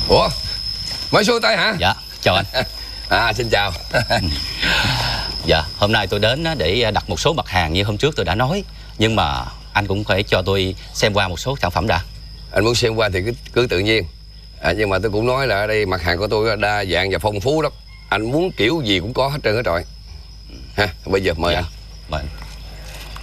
Ủa, mới xuôi tay hả? Dạ, chào anh. Xin chào. Dạ, hôm nay tôi đến để đặt một số mặt hàng như hôm trước tôi đã nói. Nhưng mà anh cũng phải cho tôi xem qua một số sản phẩm đã. Anh muốn xem qua thì cứ tự nhiên. Nhưng mà tôi cũng nói là ở đây mặt hàng của tôi đa dạng và phong phú lắm. Anh muốn kiểu gì cũng có hết trơn hết rồi. Bây giờ mời anh. Mời anh.